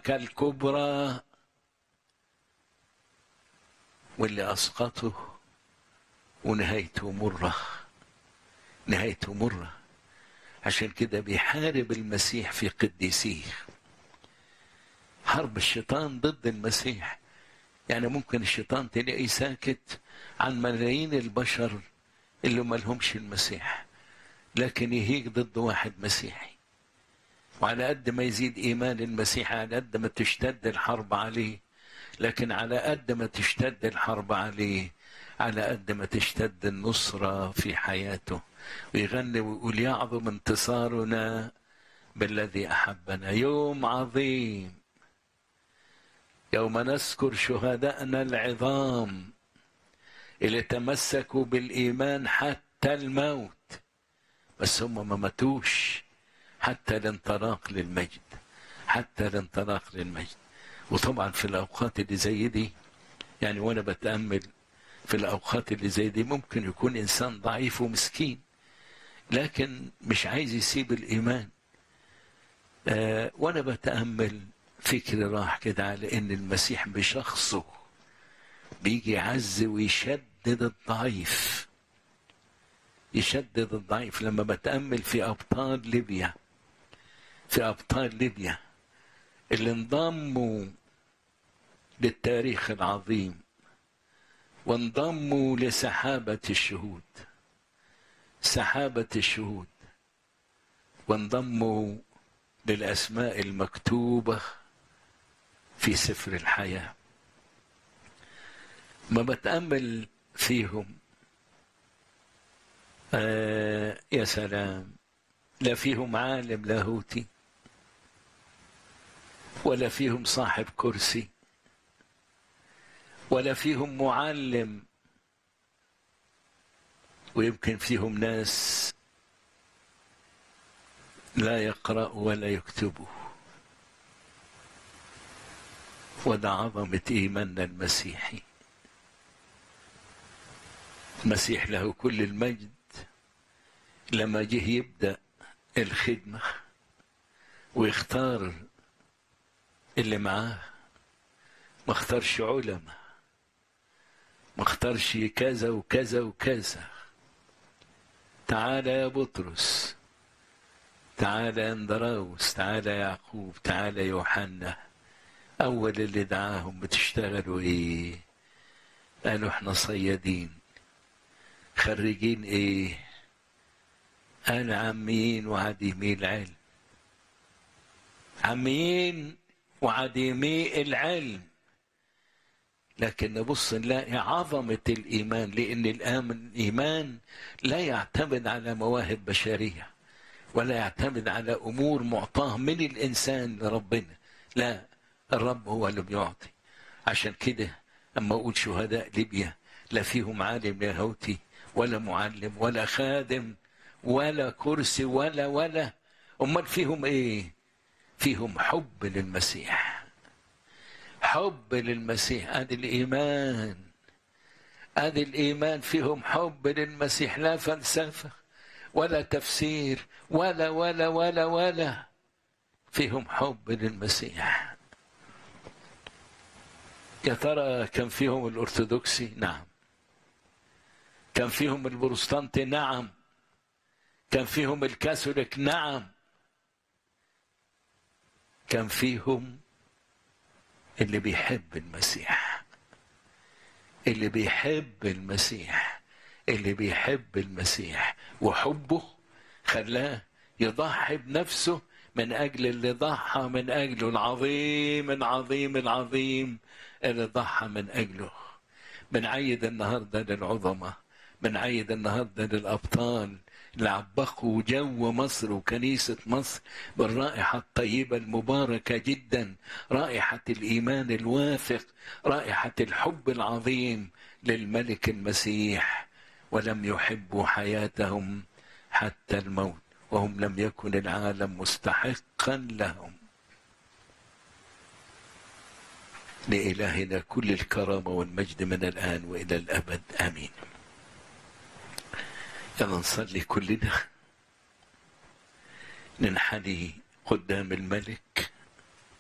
المعركة الكبرى واللي أسقطه ونهايته مرة، نهايته مرة. عشان كده بيحارب المسيح في قديسيه. حرب الشيطان ضد المسيح. يعني ممكن الشيطان تلاقيه ساكت عن ملايين البشر اللي ما لهمش المسيح، لكن يهيج ضد واحد مسيحي، وعلى قد ما يزيد إيمان المسيح على قد ما تشتد الحرب عليه. لكن على قد ما تشتد الحرب عليه على قد ما تشتد النصرة في حياته. ويغني ويقول يعظم انتصارنا بالذي أحبنا. يوم عظيم يوم نذكر شهداءنا العظام اللي تمسكوا بالإيمان حتى الموت، بس هم ما ماتوش حتى الانطلاق للمجد، حتى الانطلاق للمجد. وطبعا في الأوقات اللي زي دي، يعني وأنا بتأمل في الأوقات اللي زي دي، ممكن يكون إنسان ضعيف ومسكين لكن مش عايز يسيب الإيمان. وأنا بتأمل فكري راح كده على إن المسيح بشخصه بيجي يعز ويشدد الضعيف، يشدد الضعيف. لما بتأمل في أبطال ليبيا، في أبطال ليبيا اللي انضموا للتاريخ العظيم وانضموا لسحابة الشهود، سحابة الشهود، وانضموا للأسماء المكتوبة في سفر الحياة. ما بتأمل فيهم يا سلام، لا فيهم عالم لاهوتي ولا فيهم صاحب كرسي ولا فيهم معلم، ويمكن فيهم ناس لا يقرأ ولا يكتبوا. وده عظمة إيماننا المسيحي. المسيح له كل المجد لما جه يبدأ الخدمة ويختار اللي معاه، ما اختارش علماء، ما اختارش كذا وكذا وكذا. تعال يا بطرس، تعال يا اندراوس، تعال يا يعقوب، تعال يا يوحنا. أول اللي دعاهم بتشتغلوا إيه؟ قالوا إحنا صيادين. خريجين إيه؟ قال عاميين وعديمي العلم. عاميين وعديمي العلم. لكن نبص نلاقي عظمة الإيمان، لأن الإيمان لا يعتمد على مواهب بشرية ولا يعتمد على أمور معطاه من الإنسان لربنا، لا، الرب هو اللي بيعطي. عشان كده أما أقول شهداء ليبيا لا فيهم عالم لاهوتي ولا معلم ولا خادم ولا كرسي ولا أمال فيهم إيه؟ فيهم حب للمسيح، حب للمسيح. ادي الايمان، ادي الايمان. فيهم حب للمسيح، لا فلسفه ولا تفسير ولا فيهم حب للمسيح. يا ترى كان فيهم الارثوذكسي؟ نعم. كان فيهم البروتستانتي؟ نعم. كان فيهم الكاثوليك؟ نعم. كان فيهم اللي بيحب المسيح، اللي بيحب المسيح، اللي بيحب المسيح، وحبه خلاه يضحي بنفسه من أجل اللي ضحى من أجله، العظيم العظيم العظيم اللي ضحى من أجله. بنعيد النهاردة للعظماء، بنعيد النهاردة للأبطال اللي عبقوا جو مصر وكنيسة مصر بالرائحة الطيبة المباركة جدا، رائحة الإيمان الواثق، رائحة الحب العظيم للملك المسيح. ولم يحبوا حياتهم حتى الموت، وهم لم يكن العالم مستحقا لهم. لإلهنا كل الكرامة والمجد من الآن وإلى الأبد، آمين. يلا نصلي كلنا، ننحني قدام الملك